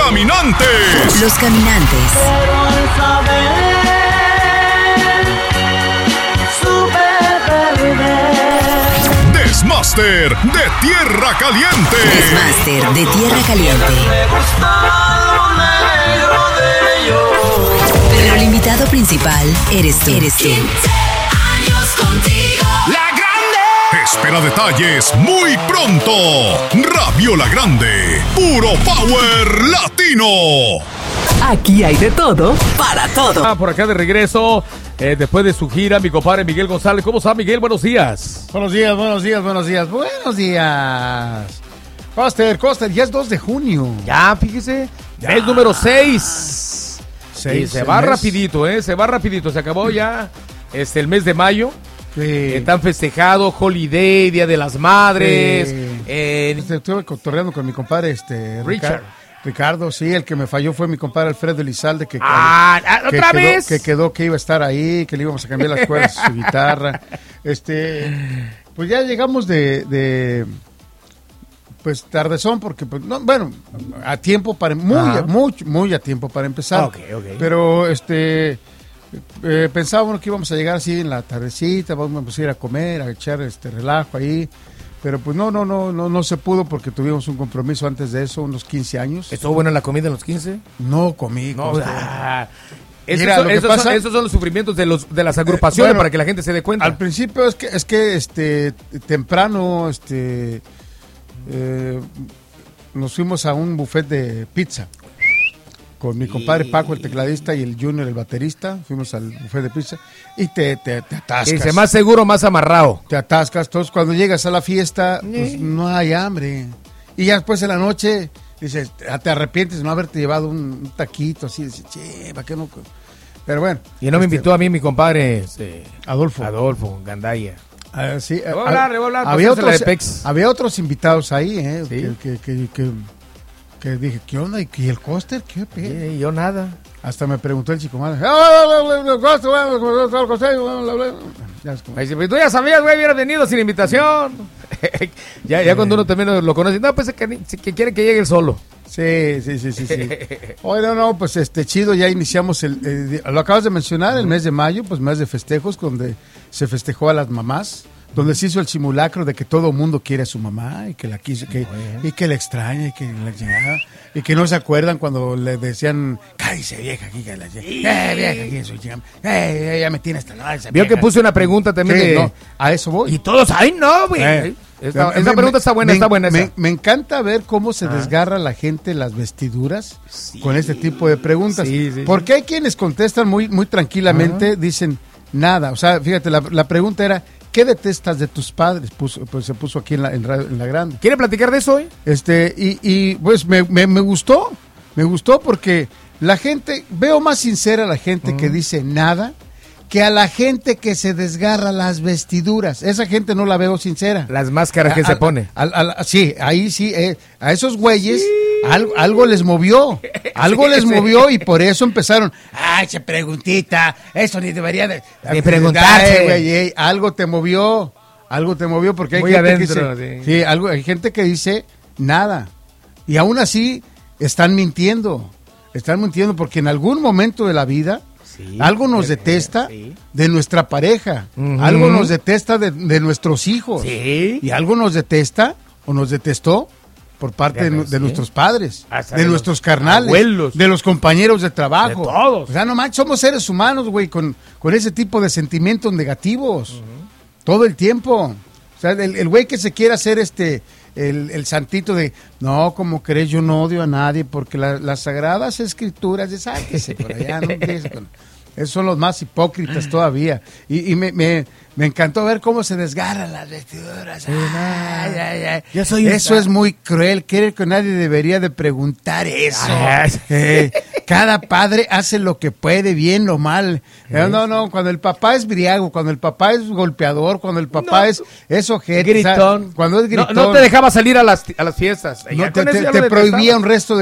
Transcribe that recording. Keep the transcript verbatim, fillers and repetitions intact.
caminantes. Los caminantes. Pero al saber, supe perder. Desmaster de Tierra Caliente. Desmaster de Tierra Caliente. Me gusta lo negro de ellos. Pero el invitado principal eres tú. Eres tú. Años contigo. La Grande. Espera detalles muy pronto. Radio La Grande. Puro Power Latino. Aquí hay de todo para todo. Ah, por acá de regreso, eh, después de su gira, mi compadre Miguel González. ¿Cómo está, Miguel? Buenos días. Buenos días, buenos días, buenos días, buenos días. Coster, Coster, ya es dos de junio. Ya, fíjese. Ya. Mes número seis. Seis, y se va mes. rapidito, ¿eh? Se va rapidito. Se acabó ya este, el mes de mayo. Sí. Eh, tan festejado, Holiday, Día de las Madres. Sí. Eh, Estuve cotorreando con mi compadre, este... Richard. Ricardo, sí, el que me falló fue mi compadre Alfredo Elizalde, que, ah, que, ¿otra quedó, vez? que quedó que iba a estar ahí, que le íbamos a cambiar las cuerdas a su guitarra. Este, pues ya llegamos de, de pues tardezón, porque, pues, no, bueno, a tiempo para, muy, Ajá. muy, muy a tiempo para empezar. Ok, ok. Pero, este, eh, pensábamos que íbamos a llegar así en la tardecita, vamos a ir a comer, a echar este relajo ahí. Pero pues no, no, no, no, no se pudo porque tuvimos un compromiso antes de eso, unos quince años. ¿Estuvo buena la comida en los quince? No comí. No, Coster. ah, esos, Mira, son, lo que esos, pasa- son, esos son los sufrimientos de los de las agrupaciones, Eh, bueno, para que la gente se dé cuenta. Al principio es que, es que este, temprano, este, eh, nos fuimos a un buffet de pizza con mi compadre Paco, el tecladista, y el Junior, el baterista. Fuimos al buffet de pizza y te, te, te atascas. Dice, más seguro, más amarrado. Te atascas. Entonces, cuando llegas a la fiesta, pues no hay hambre. Y ya después de la noche, dices, te arrepientes de no haberte llevado un, un taquito así. Dices, che, ¿para qué no? Pero bueno. Y no me este, invitó a mí mi compadre este, Adolfo. Adolfo Gandaya. Ah, sí, Le voy a ah, hablar, le voy a hablar, había, pasársela otros, de Pex. había otros invitados ahí, ¿eh? Sí. Que, que, que, que, que dije, ¿qué onda? ¿Y y el Coster? ¿Qué pedo? Eh, yo nada. Hasta me preguntó el chico madre. "Ah, Coster, bueno, Coster, ya es como- Me dice, pues tú ya sabías, güey, hubieras venido sin invitación. ya, ya cuando uno también lo conoce, no, pues es que, que quiere que llegue él solo. Sí, sí, sí, sí, sí. Oye, no, no, pues este chido, ya iniciamos el, el- lo acabas de mencionar, el mes de mayo, pues mes de festejos, donde se festejó a las mamás, donde se hizo el simulacro de que todo mundo quiere a su mamá y que la quiso, que, y que la extraña y que la llegaba, y que no se acuerdan cuando le decían, cállese vieja, aquí que la eh, vieja, aquí soy chica, eh, ya me tiene hasta la esa Vio que vieja". puse una pregunta también Sí, de... no, a eso voy. Y todos, ay, no, güey. Eh, Esta- me- esa me- pregunta está buena, me- está buena me, esa. me encanta ver cómo se Ah. desgarra la gente las vestiduras con este tipo de preguntas. Sí, sí, Porque hay quienes contestan muy, muy tranquilamente, dicen nada. O sea, fíjate, la, la pregunta era, ¿qué detestas de tus padres? Puso- pues se puso aquí en la, en radio- en la grande. ¿Quiere platicar de eso hoy? Este, y, y pues me, me, me gustó, me gustó porque la gente, veo más sincera a la gente que dice nada que a la gente que se desgarra las vestiduras. Esa gente no la veo sincera. Las máscaras que A- se a- pone. a- a- sí, ahí sí, eh, a esos güeyes algo, algo les movió, algo les Sí. movió y por eso empezaron, ay, se preguntita, eso ni debería de... Ni preguntarse. Ay, güey, ey, algo te movió, algo te movió porque hay Muy gente adentro, que dice, sí. sí, algo, hay gente que dice nada y aún así están mintiendo, están mintiendo porque en algún momento de la vida Sí, algo nos sí, detesta sí. de nuestra pareja, Ujú. algo nos detesta de, de nuestros hijos Sí. y algo nos detesta o nos detestó por parte de, Ya nu- ves, de sí. nuestros padres, Hasta de, de nuestros los carnales, abuelos. de los compañeros de trabajo. De todos. O sea, no manches, somos seres humanos, güey, con, con ese tipo de sentimientos negativos. Todo el tiempo. O sea, el el güey que se quiere hacer este, el, el santito de, no, como crees, yo no odio a nadie, porque la- las sagradas escrituras, de sáquese por allá, no empiece con... Esos son los más hipócritas todavía. Y, y me, me, me encantó ver cómo se desgarran las vestiduras. Ay, ay, ay. Yo soy Eso un- es muy cruel. Creo que nadie debería de preguntar eso. Ah, Eh, cada padre hace lo que puede, bien o mal. Eh, no, no, cuando el papá es briago, cuando el papá es golpeador, cuando el papá No. es, es ojete. o sea, Gritón. cuando es No, gritón. no te dejaba salir a las, a las fiestas. no, Ya te, con eso te- ya te lo prohibía detestaba. un resto